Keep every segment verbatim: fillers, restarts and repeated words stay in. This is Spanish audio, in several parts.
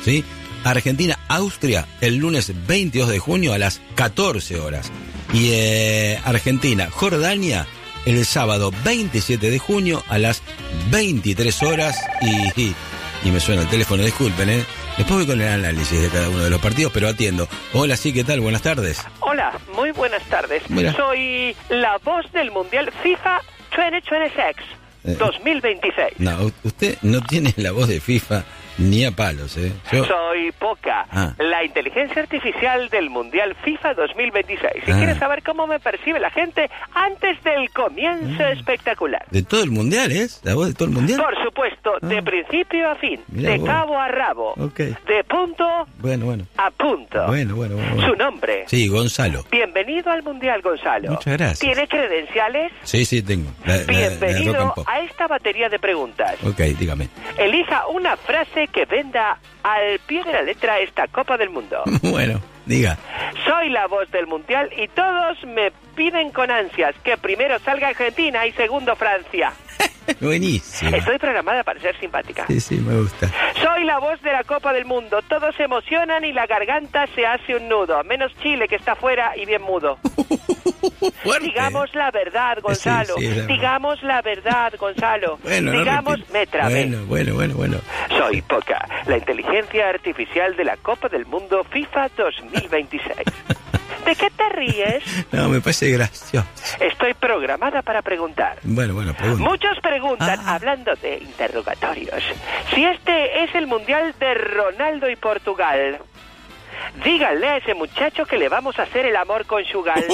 ¿sí? Argentina-Austria el lunes veintidós de junio a las catorce horas. Y eh, Argentina-Jordania el sábado veintisiete de junio a las veintitrés horas. Y, y, y me suena el teléfono, disculpen, ¿eh? Después voy con el análisis de cada uno de los partidos, pero atiendo. Hola, sí, ¿qué tal? Buenas tardes. Hola, muy buenas tardes. Mira. Soy la voz del Mundial FIFA dos mil veintiséis. Eh, dos mil veintiséis. No, usted no tiene la voz de FIFA ni a palos, ¿eh? Yo... Soy Poca, ah. la inteligencia artificial del Mundial FIFA dos mil veintiséis. Si ah. quieres saber cómo me percibe la gente antes del comienzo ah. espectacular. ¿De todo el Mundial es? ¿La voz de todo el Mundial? Por supuesto, ah. de principio a fin, Mirá de vos. cabo a rabo, okay. de punto bueno, bueno. a punto. Bueno, bueno, bueno, bueno. Su nombre. Sí, Gonzalo. Bienvenido al Mundial, Gonzalo. Muchas gracias. ¿Tiene credenciales? Sí, sí, tengo. La, Bienvenido la, la a esta batería de preguntas. Ok, dígame. Elija una frase que venda al pie de la letra esta Copa del Mundo. Bueno, diga. Soy la voz del Mundial y todos me piden con ansias que primero salga Argentina y segundo Francia. Buenísimo. Estoy programada para ser simpática. Sí, sí, me gusta. Soy la voz de la Copa del Mundo. Todos se emocionan y la garganta se hace un nudo. Menos Chile, que está fuera y bien mudo. Fuerte. Digamos la verdad, Gonzalo. Sí, sí, la... Digamos la verdad, Gonzalo. Bueno, Digamos, no me trabé. Bueno, bueno, bueno, bueno. Soy Poca, la inteligencia artificial de la Copa del Mundo FIFA dos mil veintiséis. ¿De qué te ríes? No, me parece gracioso. Estoy programada para preguntar. Bueno, bueno, pregunta. Muchos preguntan, ah. hablando de interrogatorios, si este es el Mundial de Ronaldo y Portugal. Díganle a ese muchacho que le vamos a hacer el amor conyugal.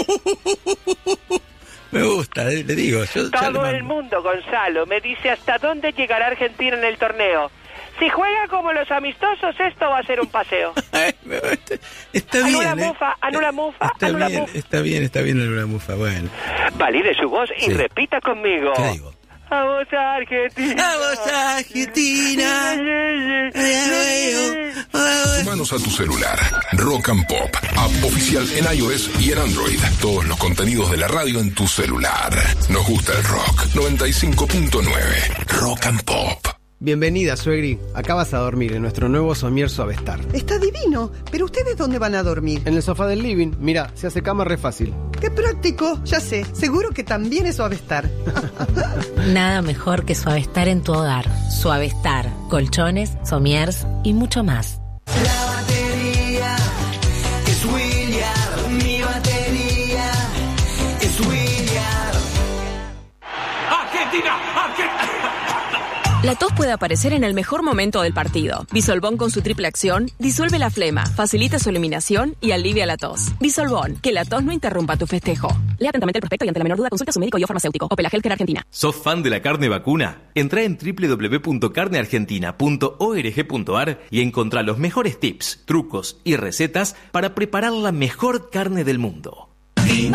Me gusta, le digo. Yo, Todo el mundo, Gonzalo, me dice hasta dónde llegará Argentina en el torneo. Si juega como los amistosos, esto va a ser un paseo. Está bien. Anula ¿eh? mufa, anula mufa, está anula bien, mufa. Está bien, está bien, anula mufa, bueno. Valide su voz y sí. repita conmigo. ¿Qué digo? Vamos a Argentina. Vamos a Argentina. Manos a tu celular. Rock and Pop. App oficial en iOS y en Android. Todos los contenidos de la radio en tu celular. Nos gusta el rock. noventa y cinco punto nueve. Rock and Pop. Bienvenida, suegri. Acá vas a dormir en nuestro nuevo somier Suavestar. Está divino, pero ¿ustedes dónde van a dormir? En el sofá del living. Mira, se hace cama re fácil. ¡Qué práctico! Ya sé, seguro que también es Suavestar. Nada mejor que Suavestar en tu hogar. Suavestar, colchones, somiers y mucho más. La batería es William, mi batería es William. ¡Argentina! ¡Argentina! La tos puede aparecer en el mejor momento del partido. Bisolbón con su triple acción disuelve la flema, facilita su eliminación y alivia la tos. Bisolbón, que la tos no interrumpa tu festejo. Lea atentamente el prospecto y ante la menor duda consulta a su médico y o farmacéutico. Opel Healthcare Argentina. ¿Sos fan de la carne vacuna? Entrá en doble u doble u doble u punto carne argentina punto org punto a r y encontrá los mejores tips, trucos y recetas para preparar la mejor carne del mundo.